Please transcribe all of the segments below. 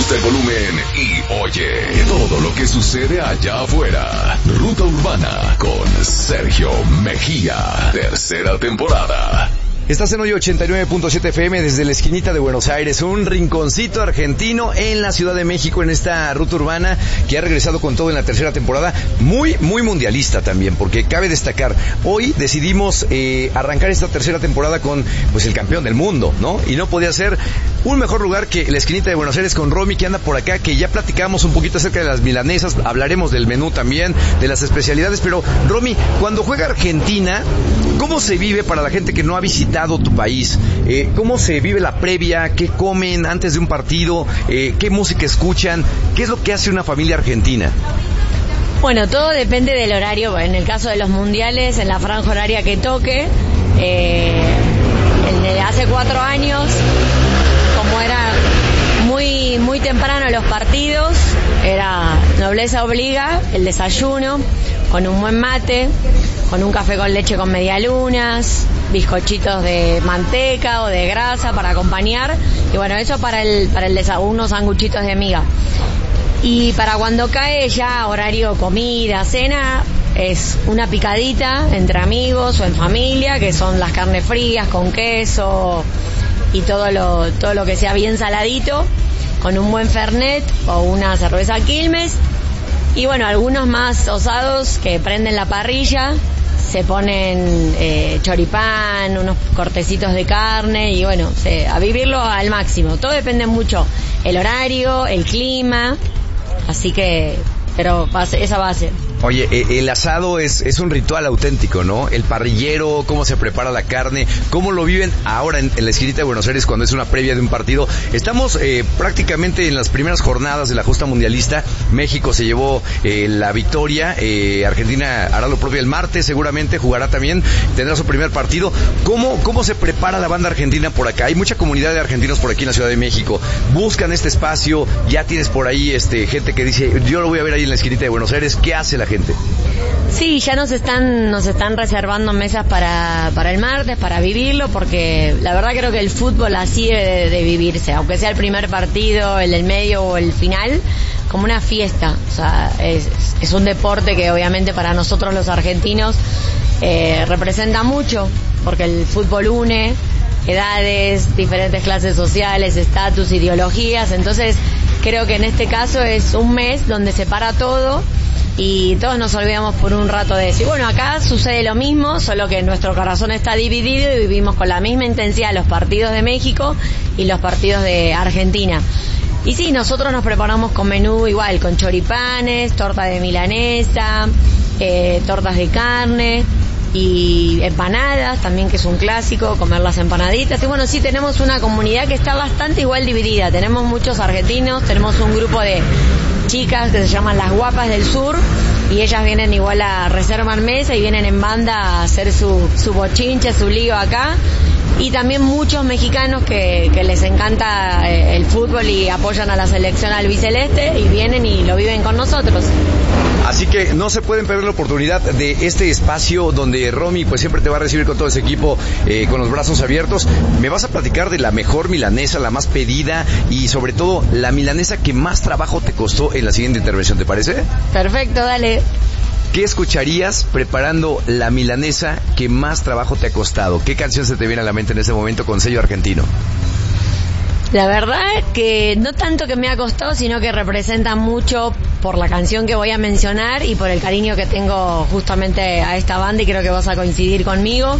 Reduce el volumen y oye todo lo que sucede allá afuera. Ruta Urbana con Sergio Mejía. Tercera temporada. Estás en hoy 89.7 FM desde la esquinita de Buenos Aires, un rinconcito argentino en la Ciudad de México, en esta ruta urbana que ha regresado con todo en la tercera temporada, muy mundialista también, porque cabe destacar, hoy decidimos arrancar esta tercera temporada con pues el campeón del mundo, ¿no? Y no podía ser un mejor lugar que la esquinita de Buenos Aires con Romy, que anda por acá, que ya platicamos un poquito acerca de las milanesas, hablaremos del menú también, de las especialidades, pero Romy, cuando juega Argentina, ¿cómo se vive para la gente que no ha visitado tu país? ¿Cómo se vive la previa? ¿Qué comen antes de un partido? ¿Qué música escuchan? ¿Qué es lo que hace una familia argentina? Bueno, todo depende del horario. En el caso de los mundiales, en la franja horaria que toque, el de hace 4 años, como era muy temprano los partidos, era nobleza obliga, el desayuno, con un buen mate, con un café con leche con medialunas, bizcochitos de manteca o de grasa para acompañar, y bueno, eso para el desayuno, unos sanguchitos de miga. Y para cuando cae ya horario comida, cena, es una picadita entre amigos o en familia, que son las carnes frías con queso y todo lo que sea bien saladito, con un buen fernet o una cerveza Quilmes. Y bueno, algunos más osados que prenden la parrilla, se ponen choripán, unos cortecitos de carne y bueno, a vivirlo al máximo. Todo depende mucho, el horario, el clima, así que, pero esa base. Oye, el asado es un ritual auténtico, ¿no? El parrillero, cómo se prepara la carne, cómo lo viven ahora en la esquinita de Buenos Aires cuando es una previa de un partido. Estamos prácticamente en las primeras jornadas de la justa mundialista. México se llevó la victoria, Argentina hará lo propio el martes, seguramente jugará también, tendrá su primer partido. ¿Cómo se prepara la banda argentina por acá? Hay mucha comunidad de argentinos por aquí en la Ciudad de México. Buscan este espacio, ya tienes por ahí gente que dice, yo lo voy a ver ahí en la esquinita de Buenos Aires. ¿Qué hace la gente? Sí, ya nos están reservando mesas para el martes, para vivirlo, porque la verdad creo que el fútbol así debe de vivirse, aunque sea el primer partido, el del medio o el final, como una fiesta. O sea, es un deporte que obviamente para nosotros los argentinos representa mucho, porque el fútbol une edades, diferentes clases sociales, estatus, ideologías. Entonces creo que en este caso es un mes donde se para todo y todos nos olvidamos por un rato de decir, bueno, acá sucede lo mismo, solo que nuestro corazón está dividido y vivimos con la misma intensidad los partidos de México y los partidos de Argentina. Y sí, nosotros nos preparamos con menú igual, con choripanes, torta de milanesa, tortas de carne y empanadas también, que es un clásico, comer las empanaditas. Y bueno, sí, tenemos una comunidad que está bastante igual dividida. Tenemos muchos argentinos, tenemos un grupo de chicas que se llaman las guapas del sur, y ellas vienen igual a reservar mesa y vienen en banda a hacer su bochinche, su lío acá. Y también muchos mexicanos que les encanta el fútbol y apoyan a la selección albiceleste y vienen y lo viven con nosotros. Así que no se pueden perder la oportunidad de este espacio donde Romy pues siempre te va a recibir con todo ese equipo, con los brazos abiertos. Me vas a platicar de la mejor milanesa, la más pedida y sobre todo la milanesa que más trabajo te costó en la siguiente intervención, ¿te parece? Perfecto, dale. ¿Qué escucharías preparando la milanesa que más trabajo te ha costado? ¿Qué canción se te viene a la mente en este momento con sello argentino? La verdad que no tanto que me ha costado, sino que representa mucho por la canción que voy a mencionar y por el cariño que tengo justamente a esta banda, y creo que vas a coincidir conmigo.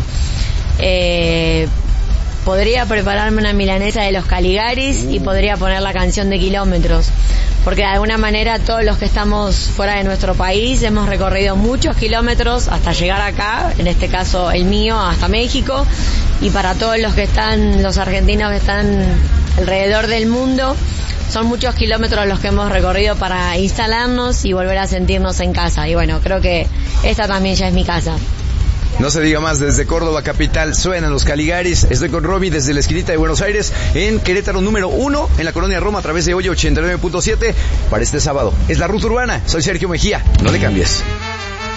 Podría prepararme una milanesa de los Caligaris y podría poner la canción de Kilómetros, porque de alguna manera todos los que estamos fuera de nuestro país hemos recorrido muchos kilómetros hasta llegar acá, en este caso el mío, hasta México, y para todos los argentinos que están alrededor del mundo, son muchos kilómetros los que hemos recorrido para instalarnos y volver a sentirnos en casa. Y bueno, creo que esta también ya es mi casa. No se diga más, desde Córdoba capital suenan los Caligaris. Estoy con Romy desde la esquinita de Buenos Aires, en Querétaro número 1, en la colonia Roma, a través de hoy 89.7 para este sábado. Es la Ruta Urbana, soy Sergio Mejía, no le cambies.